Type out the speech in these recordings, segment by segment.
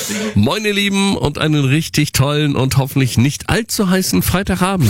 Moin ihr Lieben und einen richtig tollen und hoffentlich nicht allzu heißen Freitagabend.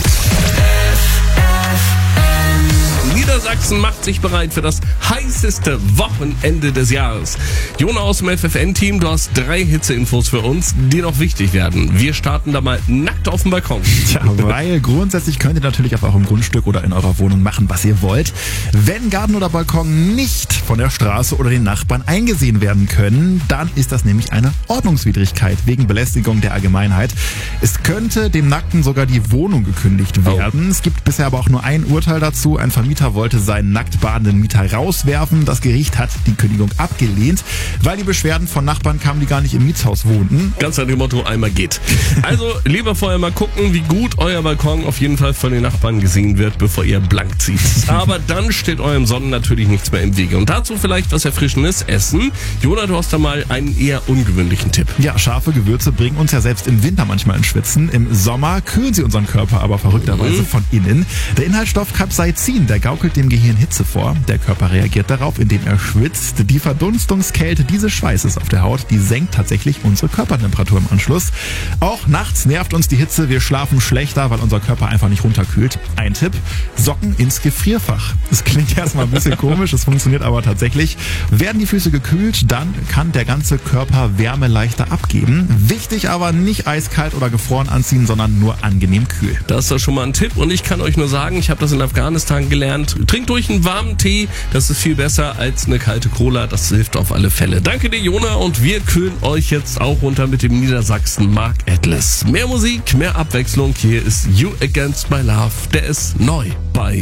Niedersachsen macht sich bereit für das heißeste Wochenende des Jahres. Jona aus dem FFN-Team, du hast 3 Hitzeinfos für uns, die noch wichtig werden. Wir starten da mal nackt auf dem Balkon. Tja, weil grundsätzlich könnt ihr natürlich auf eurem Grundstück oder in eurer Wohnung machen, was ihr wollt. Wenn Garten oder Balkon nicht von der Straße oder den Nachbarn eingesehen werden können, dann ist das nämlich eine Ordnungswidrigkeit wegen Belästigung der Allgemeinheit. Es könnte dem Nackten sogar die Wohnung gekündigt werden. Es gibt bisher aber auch nur ein Urteil dazu. Ein Vermieter wollte seinen nackt badenden Mieter rauswerfen. Das Gericht hat die Kündigung abgelehnt, weil die Beschwerden von Nachbarn kamen, die gar nicht im Mietshaus wohnten. Ganz nach dem Motto, einmal geht. Also lieber vorher mal gucken, wie gut euer Balkon auf jeden Fall von den Nachbarn gesehen wird, bevor ihr blank zieht. Aber dann steht eurem Sonnen natürlich nichts mehr im Wege. Und dazu vielleicht was Erfrischendes essen. Jona, du hast da mal einen eher ungewöhnlichen Tipp. Ja, scharfe Gewürze bringen uns ja selbst im Winter manchmal ins Schwitzen. Im Sommer kühlen sie unseren Körper aber verrückterweise von innen. Der Inhaltsstoff Capsaicin, der gaukelt dem Gehirn Hitze vor. Der Körper reagiert darauf, indem er schwitzt. Die Verdunstungskälte dieses Schweißes auf der Haut, die senkt tatsächlich unsere Körpertemperatur im Anschluss. Auch nachts nervt uns die Hitze. Wir schlafen schlechter, weil unser Körper einfach nicht runterkühlt. Ein Tipp: Socken ins Gefrierfach. Das klingt erstmal ein bisschen komisch, es funktioniert aber tatsächlich. Werden die Füße gekühlt, dann kann der ganze Körper Wärme leichter abgeben. Wichtig aber, nicht eiskalt oder gefroren anziehen, sondern nur angenehm kühl. Das ist doch schon mal ein Tipp und ich kann euch nur sagen, ich habe das in Afghanistan gelernt. Trinkt ruhig einen warmen Tee, das ist viel besser als eine kalte Cola, das hilft auf alle Fälle. Danke dir, Jona, und wir kühlen euch jetzt auch runter mit dem Niedersachsen Mark Atlas. Mehr Musik, mehr Abwechslung, hier ist You Against My Love, der ist neu bei